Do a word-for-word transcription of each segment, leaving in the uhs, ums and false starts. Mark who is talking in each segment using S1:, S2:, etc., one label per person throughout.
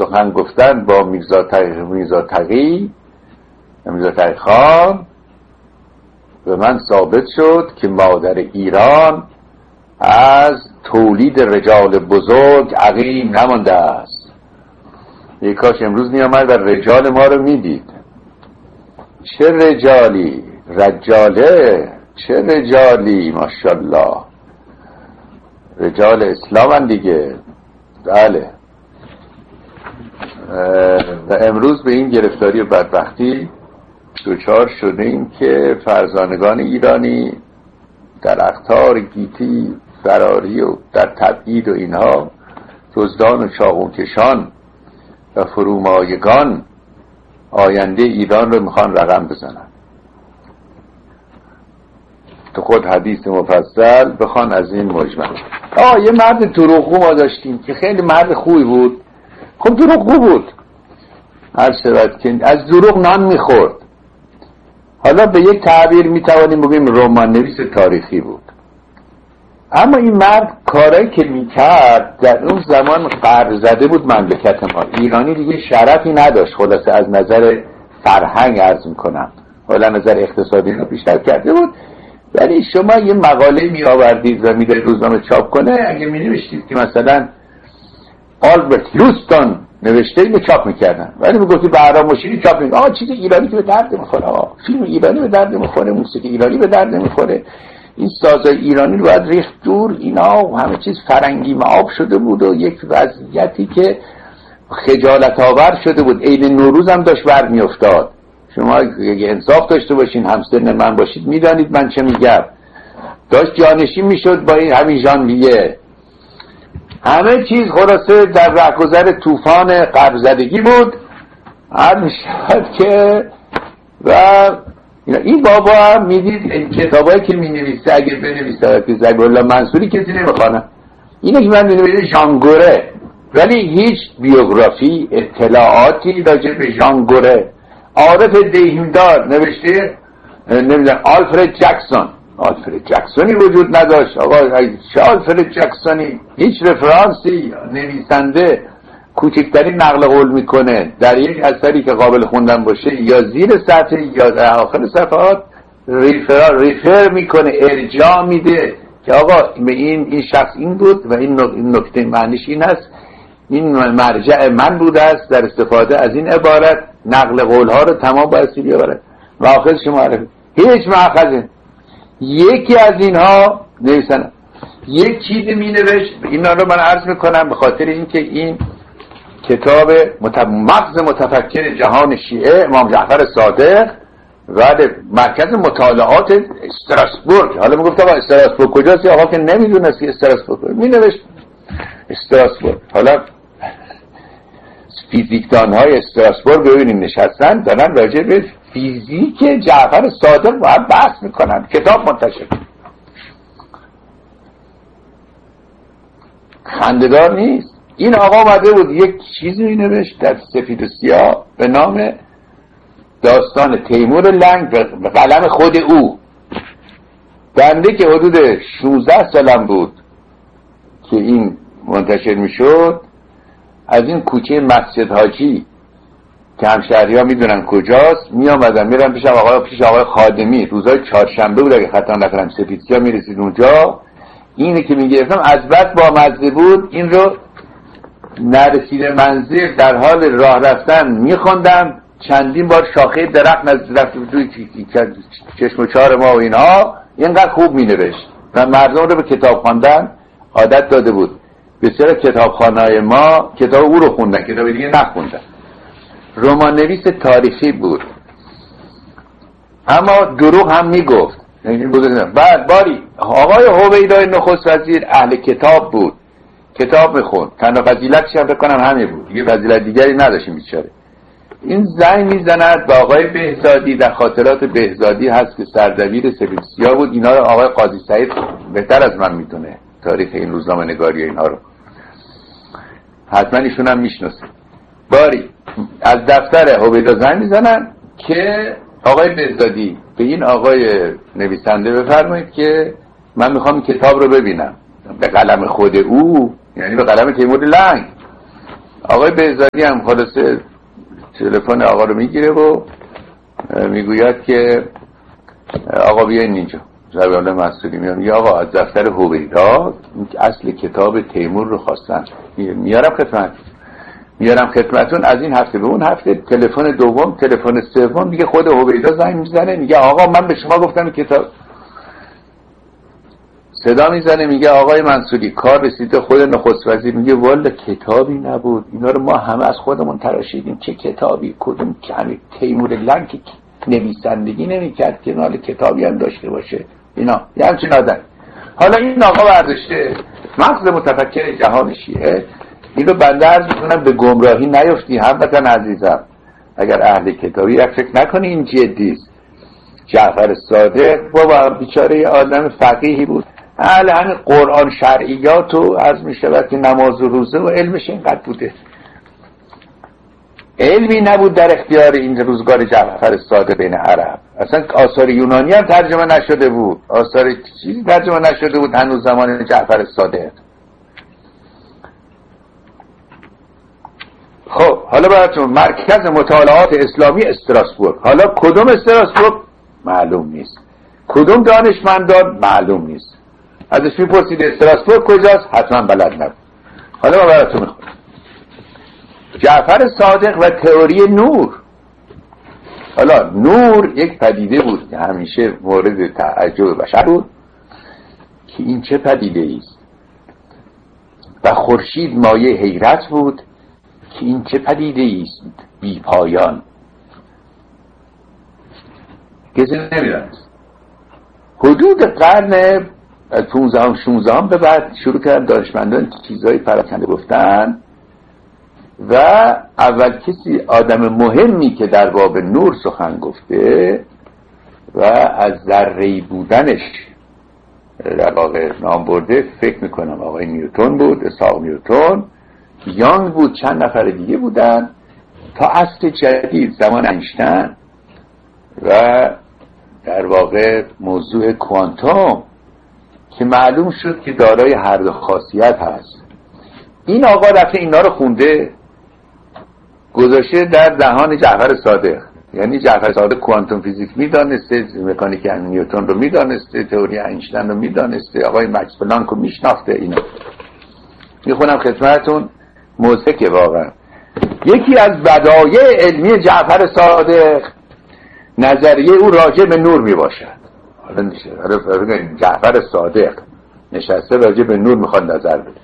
S1: سخن گفتن با میرزا تقی میرزا تقی میرزا تقی خان به من ثابت شد که مادر ایران از تولید رجال بزرگ عقیم نمانده است. یک کاش امروز می آمد و رجال ما رو می دید. چه رجالی، رجاله، چه رجالی، ماشاءالله، رجال اسلام هم دیگه. بله. و امروز به این گرفتاری و بدبختی دوچار شده ایم که فرزانگان ایرانی در اقطار گیتی فراری و در تبعید و اینها دزدان و چاقوکشان و فرومایگان آینده ایران رو میخوان رقم بزنن. تو خود حدیث مفصل بخوان از این مجمل. آه یه مرد دروغگو ما داشتیم که خیلی مرد خوبی بود. خب دروغگو بود، هر شود که از دروغ نان میخورد. حالا به یک تعبیر میتوانیم بگیم رمان نویس تاریخی بود. اما این مرد کارایی که میکرد در اون زمان قرض زده بود مملکت ما. ایرانی دیگه شرفی نداشت. خلاصه از نظر فرهنگ عرض میکنم، حالا نظر اقتصادی رو بیشتر کرده بود. ولی شما یه مقاله می آوردید و میدارید روزنامه چاپ کنه، اگه می نوشتید که مثلا آلبرت هیوستون نوشته اینو چاپ میکردن، ولی میگفتید بهرام مشیری چاپ میکنه. آه چیز ایرانی که به درد میخوره، آه فیلم ایرانی به درد میخوره، موسیقی ایرانی به درد میخوره، این سازای ایرانی رو باید ریخت دور، اینا همه چیز فرنگی معاب شده بود و یک وضعیتی که خجالت آور شده بود. عید نوروز هم داشت برمی افتاد. شما اگه انصاف داشته باشین، همسن من باشید، میدانید من چه میگم. داشت جانشین میشد با این همین ژانویه، همه چیز خلاصه در رهگذر طوفان قبض‌زدگی بود. هر میشد که و این بابا هم میدید این کتابایی که مینویسه، اگه بنویسه که زبیرالله منصوری کسی نمیخوانه، اینه که من مینویسه ژانگوره، ولی هیچ بیوگرافی اطلاعاتی راجع به ژانگوره. عارف دیهیمدار نوشته نمیدونم آلفرد جکسون، آلفرد جکسونی وجود نداشت. آقا چه آلفرد جکسونی؟ هیچ رفرانسی نویسنده کوچکترین نقل قول میکنه در یک اثری که قابل خوندن باشه، یا زیر سطح یا در آخر صفحات ریفر ریفر میکنه، ارجاع میده که آقا به این این شخص این بود و این نکته معنیش این است، این مرجع من بوده است در استفاده از این عبارت، نقل قول ها رو تمام بایستی بیاورد و آخر شما عرفه. هیچ مأخذه. یکی از اینها نویسن یک چیزی می نوشت، اینا رو من عرض میکنم به خاطر اینکه این کتاب مت... مغز متفکر جهان شیعه امام جعفر صادق و مرکز مطالعات استراسبورگ، حالا میگفت آقا استراسبورگ کجاست؟ آقا که نمیدونست که استراسبورگ می نوشت استراسبورگ. حالا فیزیکدان های استراسبورگ ببینیم نشستن دارن راجع به فیزیک جعفر صادق با هم بحث میکنن، کتاب منتشر. خنده‌دار نیست. این آقا آمده بود یک چیزی می نوشت در سفید و سیاه به نام داستان تیمور لنگ به قلم خود او. بنده که حدود شانزده سالم بود که این منتشر می شد، از این کوچه مسجد حاجی که همشهری ها می دونن کجاست می آمدم میرم پیش آقای پیش آقای خادمی، روزهای چهارشنبه بود اگه خطا نکنم، سفید سیاه می رسید اونجا. اینه که می گرفتم از بس با مزه بود، این رو نرسیده منزل در حال راه رفتن می خوندم. چندین بار شاخه درخت نزد توی چشم و چار ما و اینها، اینقدر خوب می نوشت و مردم رو به کتاب خواندن عادت داده بود. بسیار کتابخانه‌های ما کتاب او رو خوندن، کتاب دیگه نخوندن. رمان نویس تاریخی بود، اما دروغ هم میگفت. بعد باری آقای هویدای نخست وزیر اهل کتاب بود، کتاب میخوند، تنها فضیلتش هم بکنم همین بود، دیگه فضیلت دیگری نداشتیم بیچاره. این زنگ میزند به آقای بهزادی، در خاطرات بهزادی هست که سردبیر سفید سیاه بود. اینا رو آقای قاضی سعید بهتر از من میدونه، تاریخ این روزنامه نگاری اینها رو حتما ایشون هم میشناسه. باری از دفتر هویدا زنگ میزنن که آقای بهزادی به این آقای نویسنده بفرمایید که من میخوام کتاب رو ببینم، به قلم خود او، یعنی به قلم تیمور لنگ. آقای بهزادی هم خلاصه تلفن آقا رو میگیره و میگوید که آقا بیاین اینجا. زبیان مسئولی میاد میگه آقا از دفتر هویدا اصل کتاب تیمور رو خواستن، میارم خدمت میارم خدمتون. از این هفته به اون هفته تلفن دوم تلفن سوم دیگه خود هویدا زنگ میزنه میگه آقا من به شما گفتم کتاب. صدا میزنه میگه آقای منصوری کار رسیده. خود نخست وزیر میگه والا کتابی نبود، اینا رو ما همه از خودمون تراشیدیم. چه کتابی؟ کدوم کمی تیمور لنگ که نویسندگی نمیکرد که نال کتابی هم داشته باشه اینا یه همچین آدم. حالا این آقا برداشته مغز متفکر جهان شیعه. این رو بنده عرض میکنم به گمراهی نیفتی هموطن عزیزم. اگر اهل کتابی یک فکر نکنی این جدیست. جعفر صادق بابا بیچاره آدم فقیهی بود، اهل همین قرآن شرعیات و عرض میشود که نماز و روزه و علمش اینقدر بوده. علمی نبود در اختیار این روزگار جعفر صادق بین عرب. اصلا آثار یونانی هم ترجمه نشده بود، آثار چیزی ترجمه نشده بود هنوز زمان جعفر صادق. خب حالا براتون مرکز مطالعات اسلامی استراسبورگ. حالا کدوم استراسبورگ معلوم نیست، کدوم دانشمندان معلوم نیست. ازش میپرسید استراسبورگ کجاست حتما بلد نبود. حالا ما براتون میخونم جعفر صادق و تئوری نور. حالا نور یک پدیده بود که همیشه مورد تعجب بشر بود که این چه پدیده است، و خورشید مایه حیرت بود که این چه پدیده است بی پایان. کسی نمیدانست. حدود قرن پونزدهم شانزدهم به بعد شروع کردن دانشمندان چیزهای پراکنده گفتن و اول کسی آدم مهمی که در باب نور سخن گفته و از ذره‌ای بودنش در واقع نام برده فکر میکنم آقای نیوتن بود، اسحاق نیوتن. یانگ بود، چند نفر دیگه بودن تا عصر جدید زمان اینشتین و در واقع موضوع کوانتوم که معلوم شد که دارای هر دو خاصیت هست. این آقا رفته اینا رو خونده گذاشته در دهان جعفر صادق. یعنی جعفر صادق کوانتوم فیزیک میدانسته، مکانیک نیوتن رو میدانسته، تئوری اینشتین رو میدانسته، آقای مکس پلانک رو میشناخته. اینا میخونم خدمتتون موزه واقعا یکی از بدایع علمی جعفر صادق نظریه او راجع به نور می باشد. حالا نشه جعفر صادق نشسته راجع به نور میخواد نظر بده.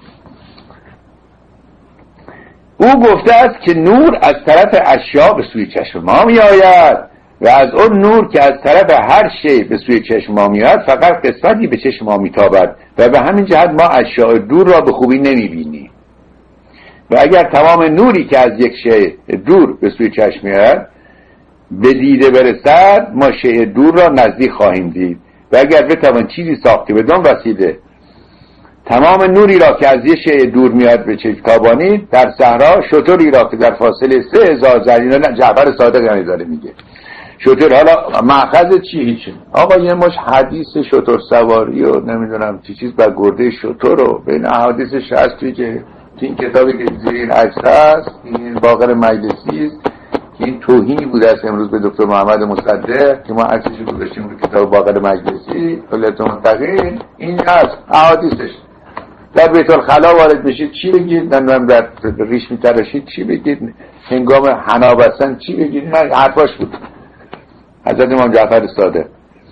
S1: او گفته است که نور از طرف اشیاء به سوی چشم ما می آید و از اون نور که از طرف هر شی به سوی چشم ما می آید فقط قسمتی به چشم ما می تابد و به همین جهت ما اشیاء دور را به خوبی نمی بینیم. و اگر تمام نوری که از یک شی دور به سوی چشم می آید به دیده برسد ما شی دور را نزدیک خواهیم دید. و اگر بتوان چیزی ساخته بدون وسیله تمام نوری را که از یک شی دور میاد به چشم تابانید در صحرا، شتری را که در فاصله سه هزار زرینه جعفر صادق هم داره میگه شتر. حالا مأخذ چی؟ هیچ. آقا یه مش حدیث شتر سواری و نمیدونم چی چیز بر گرده شتر رو بین احادیثش هست توی که این کتابی که زیر این عکس هست، این باقر مجلسی است که این توهینی بوده است امروز به دکتر محمد مصدق که ما عکسش رو گذاشتیم رو کتاب باقر مجلسی کلیت منتقین. این هست احادیثش. در بیت الخلا وارد بشید چی بگید؟ نمیدونم در ریش میتراشید چی بگید؟ هنگام حنا بستن چی بگید؟ نه حرفاش بود حضرت امام جعفر صادق.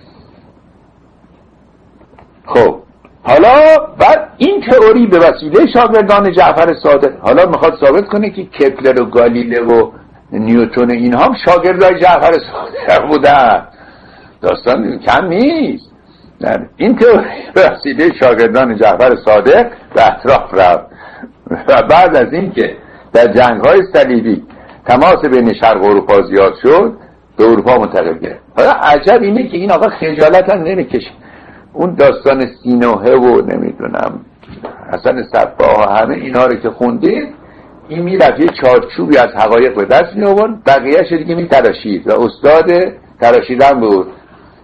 S1: خب حالا بعد این تئوری به وسیله شاگردان جعفر صادق حالا میخواد ثابت کنه که کپلر و گالیله و نیوتن اینها هم شاگردای جعفر صادق بودن. داستان کم نیست. این تئوری به وسیله شاگردان جعفر صادق به اطراف رفت و بعد از این که در جنگ‌های صلیبی تماس بین شرق و اروپا زیاد شد به اروپا منتقل گشت. حالا عجب اینه که این آقا خجالت هم نمیکشه. اون داستان سینوحه و نمیدونم حسن صباح و همه اینا رو که خوندید این میرفت یه چارچوبی از حقایق به دست می آورد بقیه‌اش دیگه میتراشید و استاد تراشیدن بود.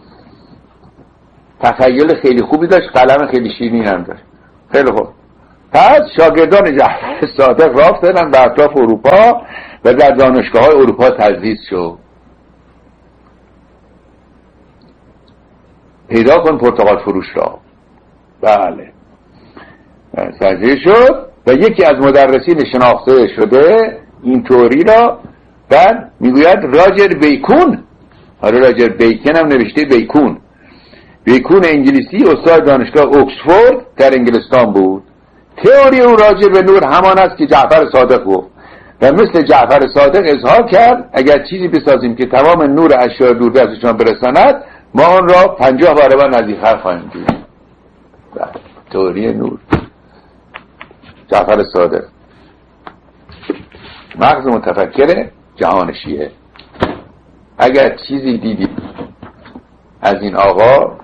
S1: تخیل خیلی خوبی داشت، قلم خیلی شیرین هم داشت. خیلی خوب پس شاگردان جعفر صادق راه افتادن به اطراف اروپا و در دانشگاه های اروپا تدریس شد. پیدا کن پرتقال فروش را. بله تدریس شد و یکی از مدرسین شناخته شده این توری را بعد میگوید راجر بیکون. حالا راجر بیکن هم نوشته بیکون. بیکون انگلیسی استاد دانشگاه اکسفورد در انگلستان بود. تئوری او راجع به نور همان است که جعفر صادق گفت و مثل جعفر صادق اظهار کرد اگر چیزی بسازیم که تمام نور اشیاء دوردستشان برساند ما آن را پنجاه برابر نزدیکتر خواهیم دید. تئوری نور جعفر صادق، مغز متفکر جهان شیعه. اگر چیزی دیدید از این آقا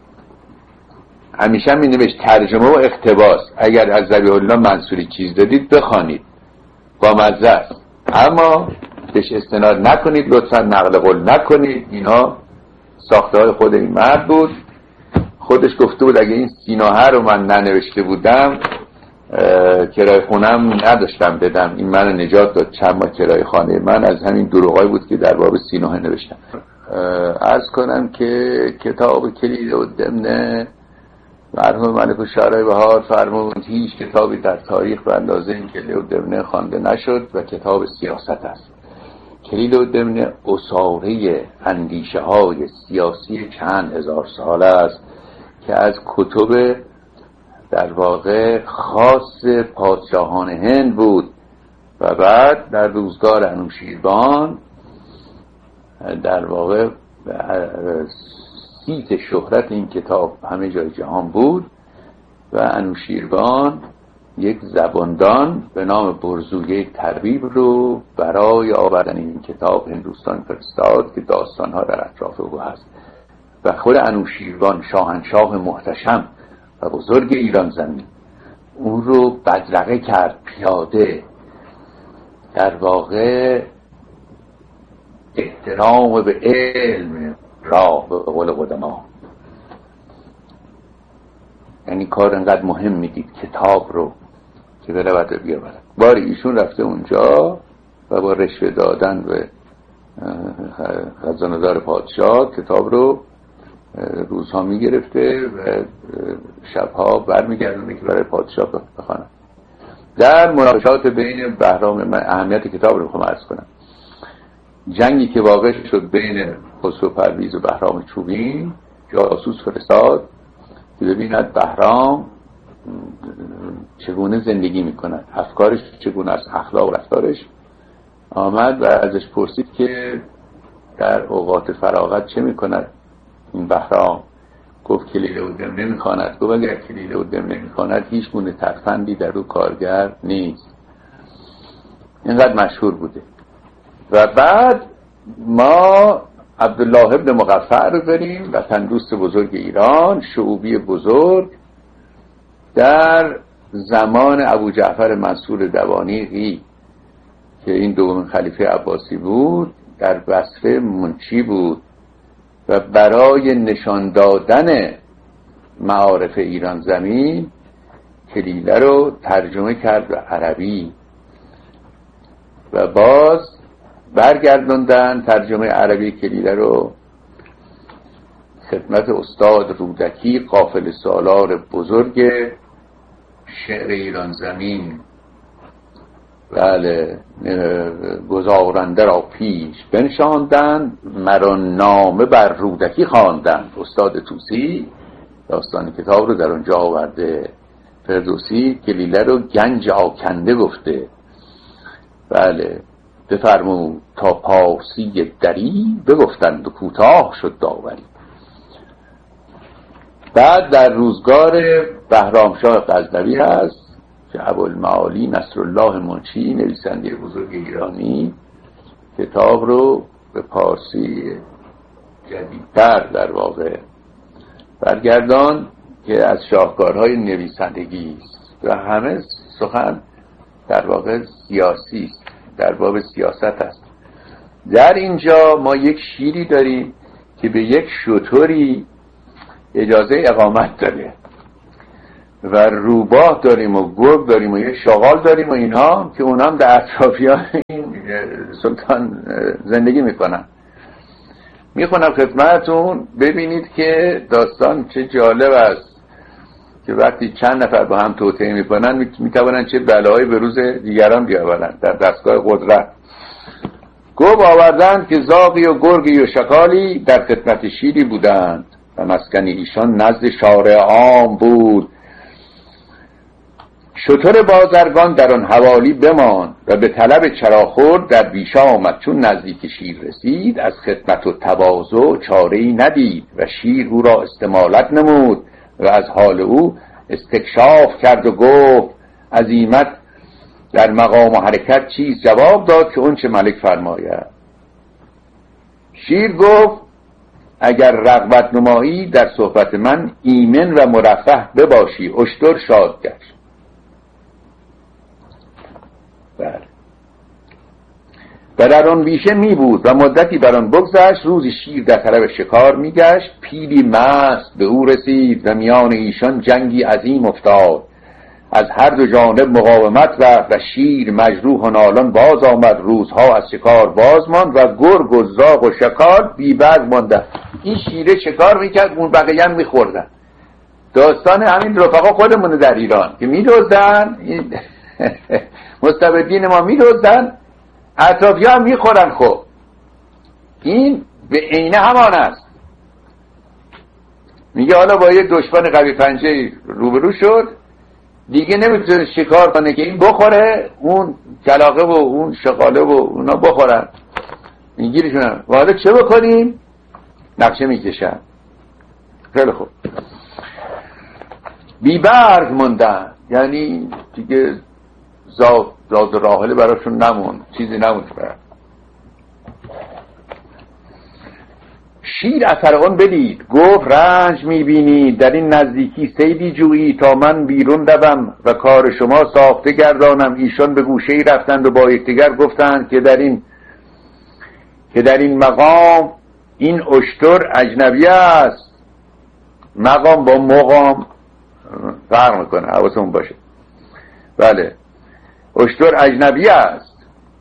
S1: همیشه می نوشت ترجمه و اقتباس، اگر از ذبیح الله منصوری چیز دادید بخوانید با مزه است، اما بهش استناد نکنید، لطفا نقل قول نکنید. اینا ساخته های خود این مرد بود. خودش گفته بود اگه این سیناهه رو من ننوشته بودم کرای خونم نداشتم بدم، این من نجات داد. چند ماه کرای خانه من از همین دروغای بود که در باب سیناهه نوشتم. عرض کنم که کتاب کلید الدمنه مرحوم ملک الشعرای بهار فرمود هیچ کتابی در تاریخ به اندازه این کلید الدمنه خوانده نشد و کتاب سیاست است. کلید الدمنه اساره اندیشه های سیاسی چند هزار ساله است که از کتب در واقع خاص پادشاهان هند بود و بعد در روزگار انوشیروان در واقع سیت شهرت این کتاب همه جای جهان بود و انوشیروان یک زباندان به نام برزویه طبیب رو برای آوردن این کتاب هندوستان فرستاد که داستانها در اطراف او هست و خود انوشیروان شاهنشاه محتشم و بزرگ ایران زمین اون رو بدرقه کرد پیاده. در واقع احترام به علم را به قول قدما، یعنی کار انقدر مهم میدید کتاب رو که بره بده بیا بره. باری ایشون رفته اونجا و با رشوه دادن به خزانه‌دار پادشاه کتاب رو روزها میگرفته و شبها برمیگردونه که برای پادشاه بخونه. در مناقشات بین بهرام، من اهمیت کتاب رو میخوام عرض کنم، جنگی که واقع شد بین خسرو پرویز و بهرام چوبین، جاسوس فرستاد که ببیند بهرام چگونه زندگی میکند، افکارش چگونه است، اخلاق و رفتارش. آمد و ازش پرسید که در اوقات فراغت چه میکند این بهرام؟ گفت کلیله و دمنه میخواند. گفت اگر کلیله و دمنه میخواند هیچ گونه ترفندی در او کارگر نیست. اینقدر مشهور بوده. و بعد ما عبدالله ابن مغفر رو داریم، وطن دوست بزرگ ایران، شعوبی بزرگ، در زمان ابو جعفر منصور دوانیقی که این دومین خلیفه عباسی بود در بصره منشی بود و برای نشان دادن معارف ایران زمین کلیله رو ترجمه کرد به عربی و باز برگردوندن ترجمه عربی کلیله رو خدمت استاد رودکی، قافل سالار بزرگ شعر ایران زمین. بله، گزارنده را پیش بنشاندن، مرا نامه بر رودکی خواندن. استاد توسی داستان کتاب رو در اونجا آورده. فردوسی کلیله رو گنج آکنده گفته. بله، بفرمود تا پارسی دری بگفتند و کوتاه شد داوری. بعد در روزگار بهرامشاه غزنوی هست که ابوالمعالی نصرالله منشی، نویسنده بزرگ ایرانی، کتاب رو به پارسی جدیدتر در واقع برگردان که از شاهکارهای نویسندگی است و همه سخن در واقع سیاسی است، در باب سیاست است. در اینجا ما یک شیری داریم که به یک شتری اجازه اقامت داده و روباه داریم و گرگ داریم و یه شغال داریم و اینها که اونا هم در اطرافیان این سلطان زندگی میکنن. میخونم خدمتون ببینید که داستان چه جالب است که وقتی چند نفر با هم توطئه میکنن میتوانن چه بلایی به روز دیگران بیاورند. در دستگاه قدرت گفت آوردند که زاغی و گرگی و شکالی در خدمت شیری بودند و مسکن ایشان نزد شارع عام بود. شتر بازرگان در آن حوالی بماند و به طلب چراخورد در بیشه آمد. چون نزدیک شیر رسید از خدمت و تواضع چاره‌ای ندید و شیر او را استمالت نمود و از حال او استکشاف کرد و گفت عزیمت در مقام و حرکت چیز؟ جواب داد که اون چه ملک فرماید. شیر گفت اگر رغبت نمایی در صحبت من ایمن و مرفه بباشی. اشتر شاد گشت. بله. و در آن بیشه می بود و مدتی بر آن بگذشت. روزی شیر در طلب شکار می گشت. پیلی مست به او رسید و میان ایشان جنگی عظیم افتاد. از هر دو جانب مقاومت رفت و شیر مجروح و نالان باز آمد. روزها از شکار باز ماند و گرگ و زاغ و شکار بی برگ مانده. این شیره شکار میکرد اون بقیه هم میخوردن. داستان همین رفقا خودمونه در ایران که میدوزدن مستبدین ما میدوزدن اطرافی هم میخورن. خب این به عینه همان است. میگه حالا با یک دشمن قوی پنجه روبرو شد دیگه نمیتونه شکار کنه که این بخوره اون کلاغه و اون شغاله و اونا بخورن میگیرشونن. و حالا چه بکنیم؟ نقشه میکشن. خیلی خوب بی برگ موندن، یعنی دیگه زاد زاد راحله براشون نمون، چیزی نمون. شیر اثر آن بدید گفت رنج میبینی در این نزدیکی صیدی جویی تا من بیرون دوم و کار شما ساخته گردانم. ایشان به گوشه‌ای رفتند و با یکدیگر گفتند که در این که در این مقام این اشتر اجنبی است. مقام با مقام فرق میکنه، حواستون باشه. بله اشتر اجنبی است.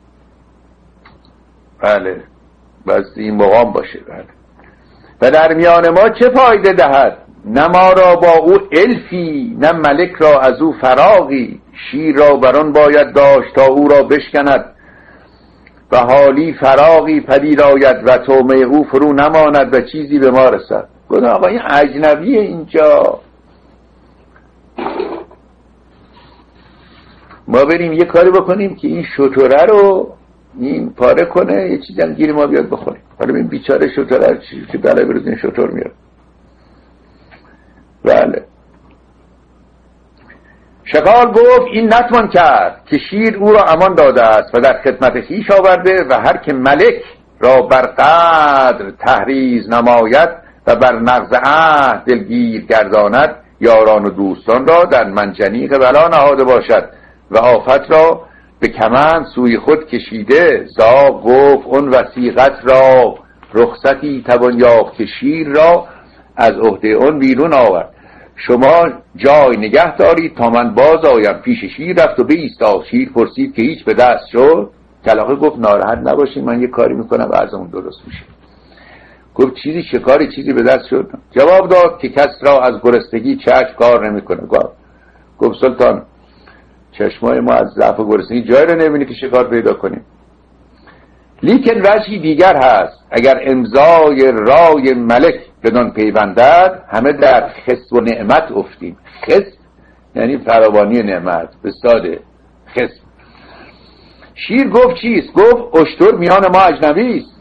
S1: بله بس این مقام باشه. بله و در میان ما چه فایده دهد؟ نه ما را با او الفی نه ملک را از او فراغی. شیر را بران باید داشت تا او را بشکند و حالی فراغی پدید آید و طعمه او فرو نماند و چیزی به ما رسد. گفتم آقا این اجنبیه اینجا، ما بریم یه کاری بکنیم که این شتره رو این پاره کنه یه چیزی هم گیر ما بیاد بخوریم. حالا این بیچاره شتره چی بلای بروز این شتر میاد. بله شکال گفت این نتوان کرد که شیر او را امان داده است و در خدمت خویش آورده و هر که ملک را بر قدر تحریز نماید و بر نقض عهد دلگیر گرداند یاران و دوستان را در منجنیق بلا نهاده باشد و آفت را به کمند سوی خود کشیده. زاغ گفت اون وثیقت را رخصتی توان یافت که شیر را از عهده اون بیرون آورد. شما جای نگه دارید تا من باز آیم. پیش شیر رفت و بایستاد. شیر پرسید که هیچ به دست شد؟ کلاغه گفت ناراحت نباشید من یه کاری میکنم و از اون درست میشه. گفت چیزی شکاری چیزی به دست شد؟ جواب داد که کس را از گرسنگی چشم کار نمیکنه. گفت سلطان چشمای ما از ضعف و گرسنگی جای را نمیبینه که شکار پیدا کنیم. لیکن وجهی دیگر هست. اگر امضای رای ملک بدان پیوندد همه در خس و نعمت افتیم. خس یعنی فراوانی نعمت، به ساده خس. شیر گفت چیست؟ گفت اشتر میان ما اجنبی است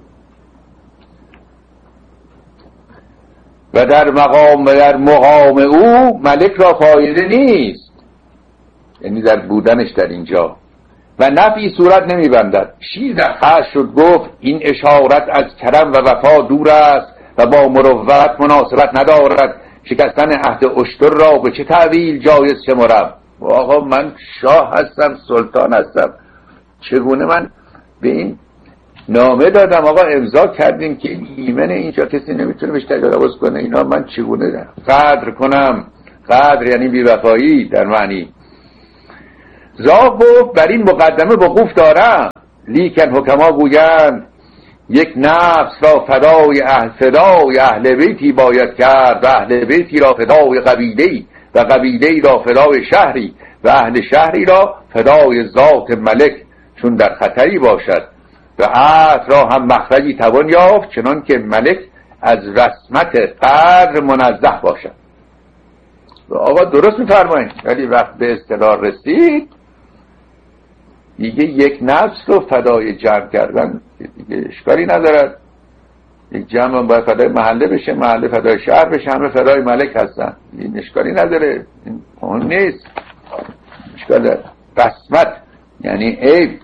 S1: و در مقام و در مقام او ملک را فایده نیست، یعنی در بودنش در اینجا، و نفی صورت نمی بندد. شیر در خشم شد گفت این اشارت از کرم و وفا دور است و با مروت مناسبت ندارد. شکستن عهد اشتر را به چه تعویل جایز شمرم؟ آقا من شاه هستم، سلطان هستم، چگونه من به این نامه دادم آقا امضا کردیم که ایمن اینجا کسی نمیتونه بهش تجاوز کنه، اینا من چگونه قدر کنم قدر یعنی بی‌وفایی در معنی. زاغ گفت بر این مقدمه وقوف دارم، لیکن حکما گویند یک نفس را فدای اهل فدای اهل بیتی باید کرد و اهل بیتی را فدای قبیله‌ای و قبیله‌ای را فدای شهری و اهل شهری را فدای ذات ملک، چون در خطری باشد و عهد را هم مخرجی توان یافت، چنان که ملک از رسمت قدر منزه باشد. و آقا درست می‌فرمایید، ولی وقت به اصطلاح رسید دیگه یک نفس رو فدای جمع کردن دیگه اشکالی ندارد. یک جمع باید فدای محله بشه، محله فدای شهر بشه، همه فدای ملک هستن، این اشکالی نداره، این مهم نیست. اشکال داره. قسمت یعنی عیب.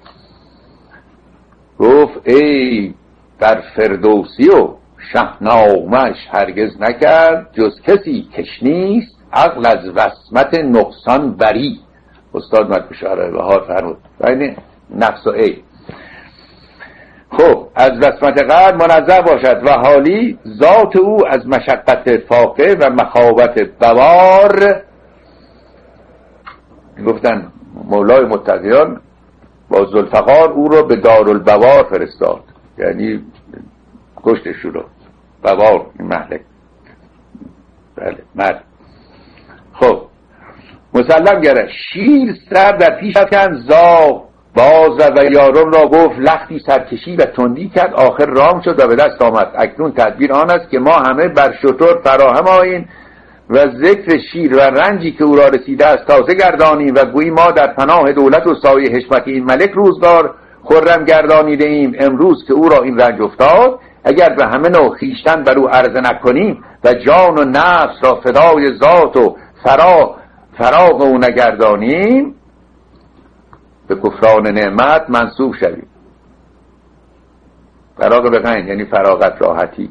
S1: گفت ای در فردوسی و شهنامش هرگز نکرد جز کسی کش نیست عقل از وسمت نقصان بری. استاد مدبوش شعرهای بهار فرمود یعنی نفس و عیب. خب از وسمت قدر منزه باشد و حالی ذات او از مشقت فاقه و مخابت بوار. گفتن مولای متقیان با ذوالفقار او رو به دارالبوار فرستاد، یعنی کشتش رو بوار این مهلک. بله مرد. خب مسلم گره شیر سر در پیش افکن زاغ باز و یارم را گفت لختی سرکشی و تندی کرد، آخر رام شد و به دست آمد. اکنون تدبیر آن است که ما همه بر شتر فراهم آییم و ذکر شیر و رنجی که او را رسیده است تازه گردانیم و گویی ما در پناه دولت و سایه حشمت این ملک روزگار خرم گردانیده ایم. امروز که او را این رنج افتاد اگر به همه نوع خویشتن بر او عرضه نکنیم و جان و نفس را فدای ذات و فرا فراغ او نگردانیم به کفران نعمت منسوب شویم. فراغ به غین یعنی فراغت، راحتی.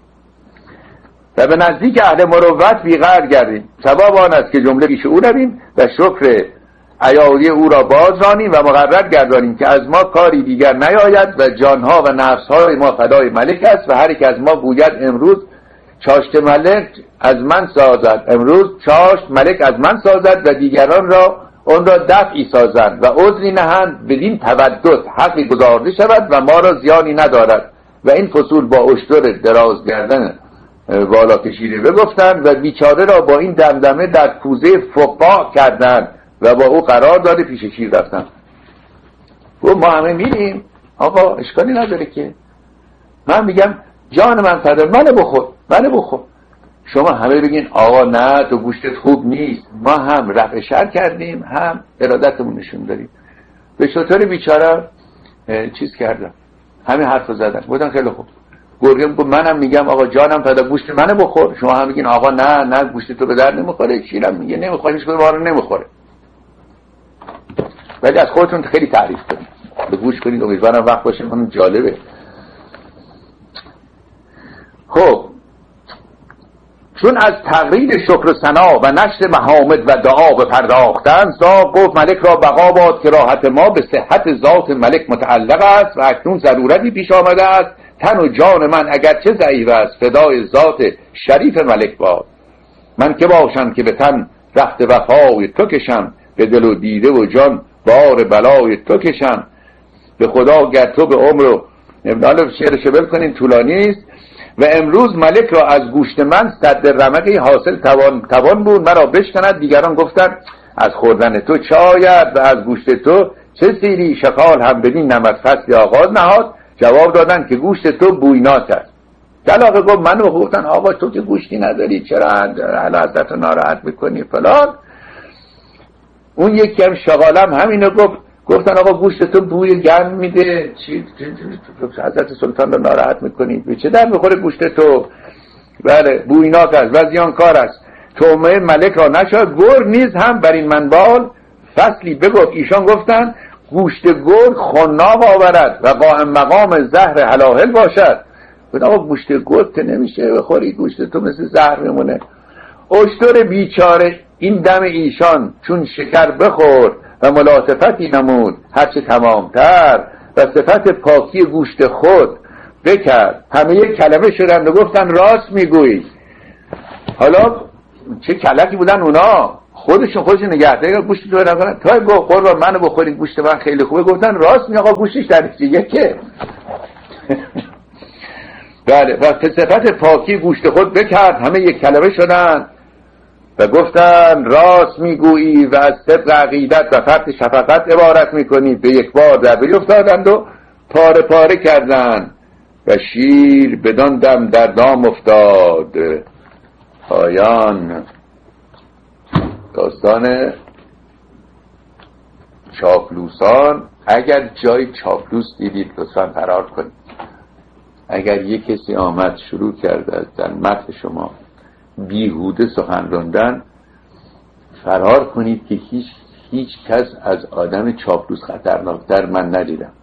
S1: و به نزدیک اهل مروت بیقدر گردیم. ثواب آن است که جمله پیش او رویم و شکر عیاری او را باز رانیم و مقرر گردانیم که از ما کاری دیگر نیاید و جانها و نفسهای ما فدای ملک است و هر یک از ما گوید امروز چاشت ملک از من سازد، امروز چاشت ملک از من سازد و دیگران را اون را دفعی سازند و عذری نهند بدین تودد حقی گزارده شود و ما را زیانی ندارد. و این فصول با اشتر دراز گردن بالا کشیده بگفتند و بیچاره را با این دمدمه در کوزه فقاع کردند و با او قرار داده پیش شیر رفتند. و ما همه میریم آقا اشکالی نداره که من میگم جان من فدا منو بخور منو بخور، شما همه بگین آقا نه تو گوشتت خوب نیست. ما هم رفع شر کردیم هم ارادتمون نشون داریم. به شطور بیچاره چیز کردم، همین حرف رو زدن، بودن خیلی خوب. گرگه میگه منم میگم آقا جانم فدا گوشت منو بخور، شما هم میگین آقا نه نه گوشت تو به در نمیخوره. شیرم میگه نمیخوره، هیچ کدوم ما رو نمیخوره. ولی از خودتون خیلی تعریف کنید، به گوش کنید، امیدوارم وقت باشه کنم جالبه. خب چون از تقریر شکر و ثنا و نشر محامد و دعا بپرداختن، زاغ گفت ملک را بقا باد که راحت ما به صحت ذات ملک متعلق است و اکنون ضرورتی پیش آمده است تن و جان من اگرچه ضعیف است فدای ذات شریف ملک باد. من که باشم که به تن رخت وفای تو کشم، به دل و دیده و جان بار بلای تو کشم. به خدا گر تو به عمر و نمیدانم شعرشو بل کنین طولانی است. و امروز ملک را از گوشت من صد رمقی حاصل توان, توان بود مرا بشکند. دیگران گفتند از خوردن تو چه آید و از گوشت تو چه سیری؟ شکال هم بدین نمط فصل آغاز نهاد. جواب دادن که گوشت تو بوینات است. جلاقه گفت منو گفتن آقا تو که گوشتی نداری چرا اهل حضرت رو ناراحت میکنی فلان. اون یکی هم شغالم همینو گفت، گفتن آقا گوشت تو بوی گرم میده، چی حضرت سلطان رو ناراحت میکنی؟ به چه در میخوره گوشت تو؟ بله بوینات است و زیانکار است. طعمه ملک را نشد. گرگ نیز هم بر این منبال فصلی بگفت. ایشان گفتن گوشت گرگ خناب آورد و قائم مقام زهر حلاهل باشد. گفت آقا گوشت گرگ که نمیشه بخوری، گوشت تو مثل زهر میمونه. اشتر بیچاره این دم ایشان چون شکر بخورد و ملاطفتی نمود هرچه تمامتر و صفت پاکی گوشت خود بکرد. همه یک کلمه شدند و گفتن راست میگویی. حالا چه کلکی بودن اونا، خودشون خودشون نگهداری گوشت تو نکنن. تا گفت قربان منو بخورید گوشت من خیلی خوبه، گفتن راست می آقا گوشتش در دیگه که بله. و صفت پاکی گوشت خود بکرد، همه یک کلمه شدن و گفتن راست میگویی و از صدق عقیدت و فرط شفقت عبارت میکنی. به یک بار در بری افتادند و پاره پاره کردند و شیر بدان دم در دام افتاد. پایان داستان چاپلوسان. اگر جای چاپلوس دیدید لطفاً فرار کنید. اگر یک کسی آمد شروع کرده از در متن شما بیهوده سخن راندن، فرار کنید که هیچ هیچ کس از آدم چاپلوس خطرناکتر من ندیدم.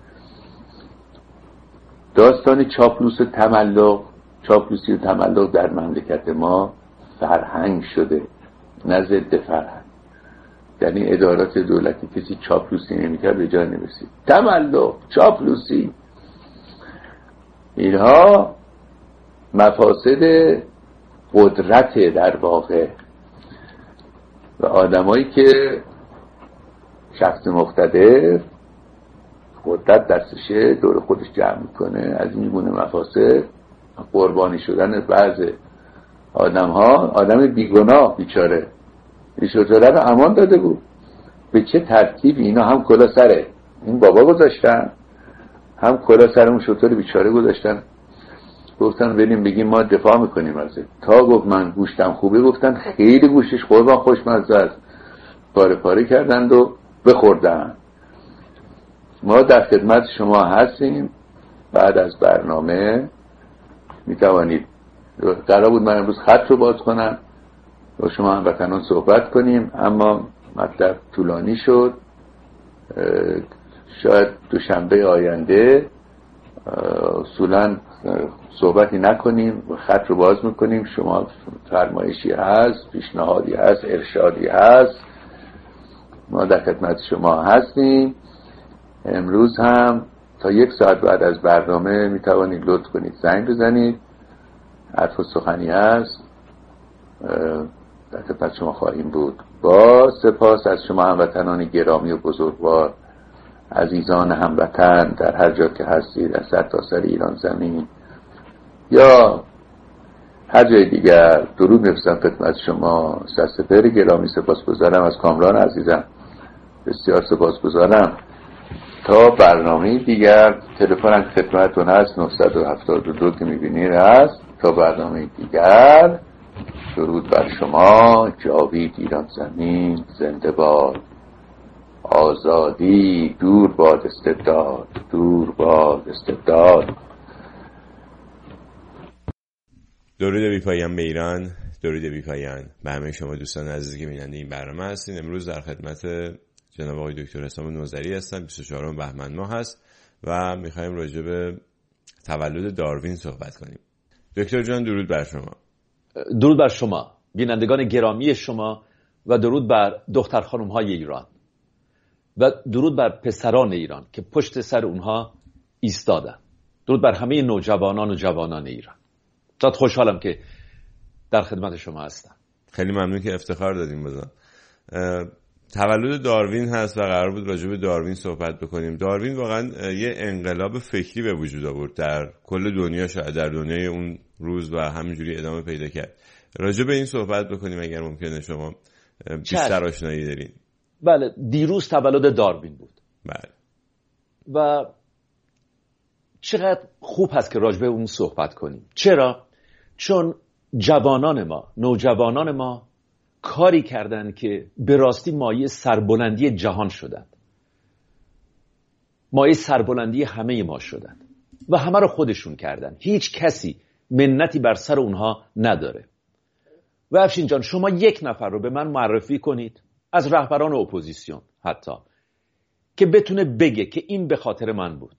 S1: داستان چاپلوس و تملق، چاپلوسی و تملق در مملکت ما فرهنگ شده، نه ضد فرهنگ. یعنی ادارات دولتی کسی چاپلوسی نمی‌کرد به جای نمی‌رسید. تملق، چاپلوسی، اینها مفاسد قدرت در واقع. و آدمایی که شخص مقتدر قدرت دستشه دور خودش جمع میکنه، از این گونه مفاسد قربانی شدن بعض آدم ها. آدم بیگناه بیچاره این شجره رو امان داده بود. به چه ترتیب اینا هم کلا سره این بابا گذاشتن، هم کلا سر اون شطور بیچاره گذاشتن. گفتن بریم بگیم ما دفاع میکنیم ازش. تا گفت من گوشتم خوبه، گفتن خیلی گوشتش قربان خوشمزه است، پاره پاره کردند و بخوردن. ما در خدمت شما هستیم. بعد از برنامه میتوانید، قرار بود من امروز خط رو باز کنم با شما هموطنان صحبت کنیم، اما مطلب طولانی شد. شاید دوشنبه آینده اصولا صحبتی نکنیم و خط رو باز میکنیم. شما فرمایشی هست، پیشنهادی هست، ارشادی هست، ما در خدمت شما هستیم. امروز هم تا یک ساعت بعد از برنامه میتوانید لطف کنید زنگ بزنید، حرف و سخنی هست، در خدمت شما خواهیم بود. با سپاس از شما هموطنان گرامی و بزرگوار، عزیزان هموطن در هر جا که هستید، از سرتاسر ایران زمین یا هر جای دیگر، درود می‌فرستم خدمت شما. سرسپهر گرامی سپاسگزارم از کامران عزیزم، بسیار سپاسگزارم. تا برنامه دیگر، تلفنم خدمتتون هست نه هفت دو که می‌بینید هست. تا برنامه دیگر، درود بر شما. جاوید ایران زمین زنده باد. آزادی دور باد استبداد، دور باد استبداد.
S2: درود بی پایان به ایران، درود بی پایان به همه شما دوستان عزیزی که بیننده این برنامه هستین. امروز در خدمت جناب آقای دکتر حسام نوذری هستم. بیست و چهارم بهمن ماه هست و میخوایم راجع به تولد داروین صحبت کنیم. دکتر جان درود بر شما.
S3: درود بر شما بینندگان گرامی شما و درود بر دختر خانم های ایران و درود بر پسران ایران که پشت سر اونها ایستادن. درود بر همه نوجوانان و جوانان ایران. زیاد خوشحالم که در خدمت شما هستم.
S2: خیلی ممنون که افتخار دادیم. بازم تولد داروین هست و قرار بود راجع به داروین صحبت بکنیم. داروین واقعا یه انقلاب فکری به وجود آورد در کل دنیا، شاید در دنیای اون روز، و همینجوری ادامه پیدا کرد. راجع به این صحبت بکنیم اگر ممکنه. شما بیشتر آشنایی دارین.
S3: بله، دیروز تولد داروین بود.
S2: بله.
S3: و چقدر خوب هست که راجع به اون صحبت کنیم. چرا؟ چون جوانان ما، نوجوانان ما کاری کردن که به راستی مایه سربلندی جهان شدند. مایه سربلندی همه ما شدند و همه رو خودشون کردن. هیچ کسی منتی بر سر اونها نداره. و افشین جان، شما یک نفر رو به من معرفی کنید از رهبران اپوزیسیون حتی که بتونه بگه که این به خاطر من بود.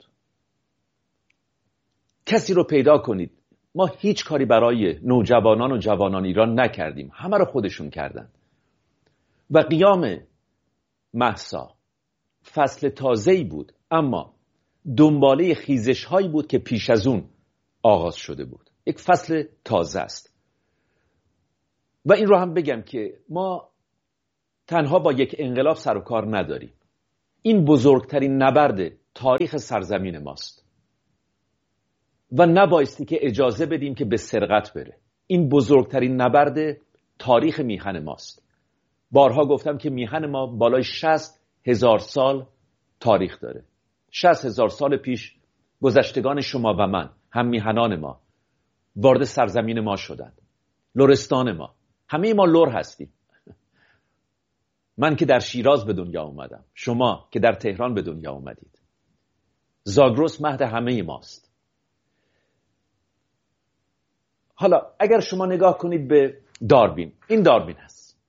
S3: کسی رو پیدا کنید. ما هیچ کاری برای نوجوانان و جوانان ایران نکردیم، همه رو خودشون کردن. و قیام مهسا فصل تازه‌ای بود، اما دنباله خیزش هایی بود که پیش از اون آغاز شده بود. یک فصل تازه است و این رو هم بگم که ما تنها با یک انقلاب سر و کار نداریم. این بزرگترین نبرد تاریخ سرزمین ماست و نبایستی که اجازه بدیم که به سرقت بره. این بزرگترین نبرد تاریخ میهن ماست. بارها گفتم که میهن ما بالای شصت هزار سال تاریخ داره. شصت هزار سال پیش گذشتگان شما و من، هم میهنان ما، وارد سرزمین ما شدند. لرستان ما، همه ما لر هستیم. من که در شیراز به دنیا اومدم، شما که در تهران به دنیا اومدید. زاگرس مهد همه ماست. حالا اگر شما نگاه کنید به داروین، این داروین هست،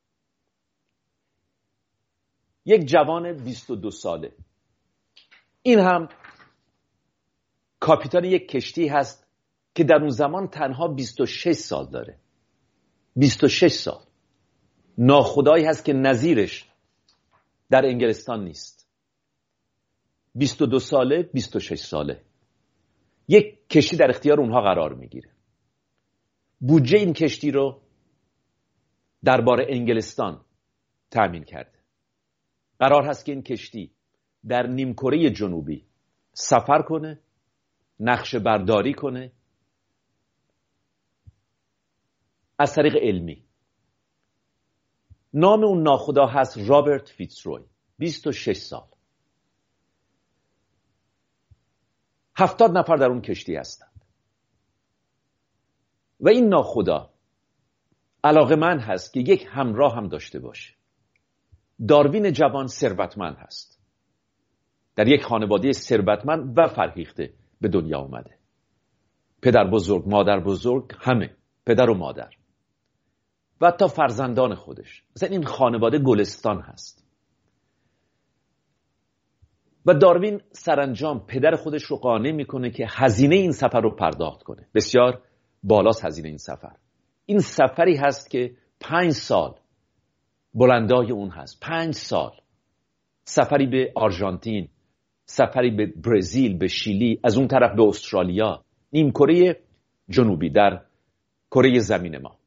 S3: یک جوان بیست و دو ساله. این هم کاپیتان یک کشتی هست که در اون زمان تنها بیست و شش سال داره. بیست و شش سال. ناخدایی هست که نظیرش در انگلستان نیست. بیست و دو ساله، بیست و شش ساله. یک کشتی در اختیار اونها قرار میگیره. بودجه این کشتی رو دربار انگلستان تأمین کرده. قرار هست که این کشتی در نیمکره جنوبی سفر کنه، نقشه برداری کنه از طریق علمی. نام اون ناخدا هست رابرت فیتزروی. بیست و شش سال. هفتاد نفر در اون کشتی هستند. و این ناخدا علاقه‌مند هست که یک همراه هم داشته باشه. داروین جوان ثروتمند هست. در یک خانواده ثروتمند و فرهیخته به دنیا اومده. پدر بزرگ، مادر بزرگ، همه، پدر و مادر و حتی فرزندان خودش. مثلا این خانواده گلستان هست. و داروین سرانجام پدر خودش رو قانع میکنه که هزینه این سفر رو پرداخت کنه. بسیار بالاست هزینه این سفر. این سفری هست که پنج سال بلندای اون هست. پنج سال. سفری به آرژانتین، سفری به برزیل، به شیلی، از اون طرف به استرالیا، نیمکره جنوبی در کره زمین ما.